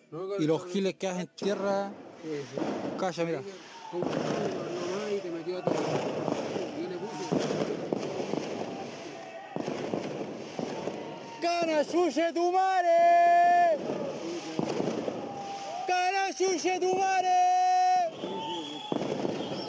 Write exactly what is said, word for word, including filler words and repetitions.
No, Y los giles que hacen tierra, Eso. calla, mira. Como que nomás y te metió a ti. Yo le puse. ¡Cana suye tu mare! ¡Cana suye tu mare!